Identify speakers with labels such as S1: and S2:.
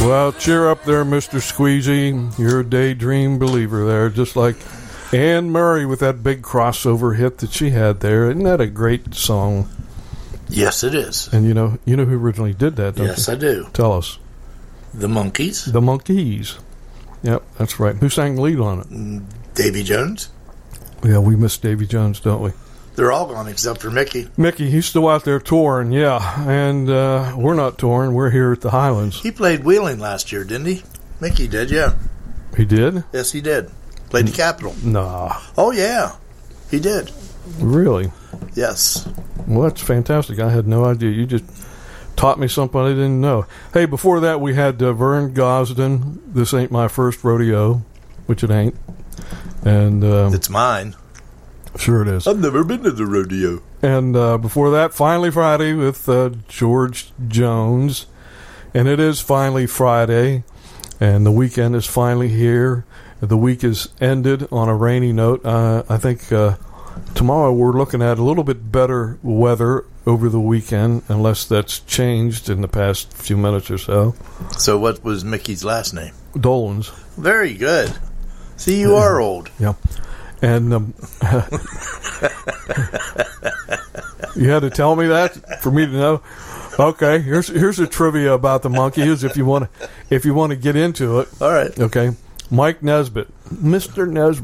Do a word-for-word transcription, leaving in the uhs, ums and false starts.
S1: Well, cheer up there, Mister Squeezy. You're a daydream believer there, just like Anne Murray with that big crossover hit that she had there. Isn't that a great song?
S2: Yes, it is.
S1: And you know, you know who originally did that, don't
S2: yes,
S1: you?
S2: I do.
S1: Tell us.
S2: The Monkees.
S1: The Monkees. Yep, that's right. Who sang the lead on it?
S2: Davy Jones.
S1: Yeah, we miss Davy Jones, don't we?
S2: They're all gone except for Mickey.
S1: Mickey, he's still out there touring, yeah. And uh, we're not touring. We're here at the Highlands.
S2: He played Wheeling last year, didn't he? Mickey did, yeah.
S1: He did?
S2: Yes, he did. Played the Capitol.
S1: Nah.
S2: Oh, yeah. He did.
S1: Really?
S2: Yes.
S1: Well, that's fantastic. I had no idea. You just taught me something I didn't know. Hey, before that, we had uh, Vern Gosden. This ain't my first rodeo, which it ain't. And um,
S2: it's mine.
S1: Sure it is.
S2: I've never been to the rodeo.
S1: And uh, before that, Finally Friday with uh, George Jones. And it is finally Friday, and the weekend is finally here. The week is ended on a rainy note. Uh, I think uh, tomorrow we're looking at a little bit better weather over the weekend, unless that's changed in the past few minutes or so.
S2: So what was Mickey's last name?
S1: Dolan's.
S2: Very good. See, you are old.
S1: Yeah. And um, you had to tell me that for me to know. Okay, here's here's a trivia about the Monkees if you want to if you want to get into it.
S2: All right.
S1: Okay, Mike Nesbitt, Mister Nesbitt.